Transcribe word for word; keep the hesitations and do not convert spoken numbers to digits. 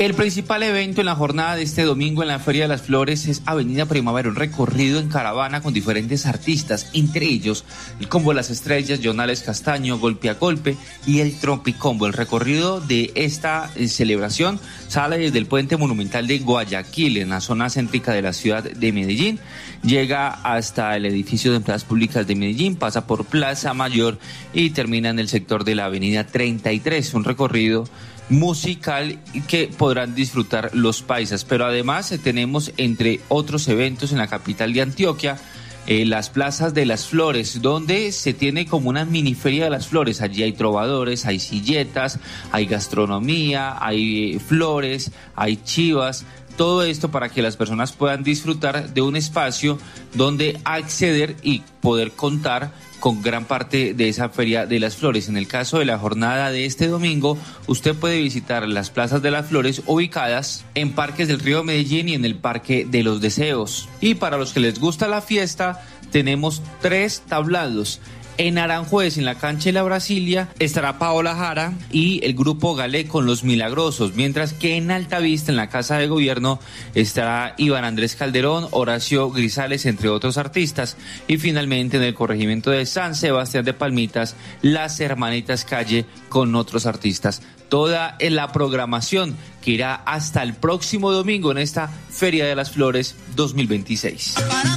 El principal evento en la jornada de este domingo en la Feria de las Flores es Avenida Primavera, un recorrido en caravana con diferentes artistas, entre ellos el Combo de las Estrellas, Jonales Castaño, Golpe a Golpe y el Trompicombo. El recorrido de esta eh, celebración sale desde el Puente Monumental de Guayaquil, en la zona céntrica de la ciudad de Medellín, llega hasta el edificio de Empleadas Públicas de Medellín, pasa por Plaza Mayor y termina en el sector de la Avenida treinta y tres, un recorrido musical que podrán disfrutar los paisas. Pero además eh, tenemos, entre otros eventos en la capital de Antioquia, eh, las plazas de las flores, donde se tiene como una mini feria de las flores. Allí hay trovadores, hay silletas, hay gastronomía, hay flores, hay chivas. Todo esto para que las personas puedan disfrutar de un espacio donde acceder y poder contar con gran parte de esa Feria de las Flores. En el caso de la jornada de este domingo, usted puede visitar las plazas de las flores ubicadas en Parques del Río Medellín y en el Parque de los Deseos. Y para los que les gusta la fiesta, tenemos tres tablados. En Aranjuez, en la cancha de la Brasilia, estará Paola Jara y el grupo Galé con Los Milagrosos, mientras que en Altavista, en la Casa de Gobierno, estará Iván Andrés Calderón, Horacio Grisales, entre otros artistas. Y finalmente en el corregimiento de San Sebastián de Palmitas, Las Hermanitas Calle con otros artistas. Toda en la programación que irá hasta el próximo domingo en esta Feria de las Flores dos mil veintiséis.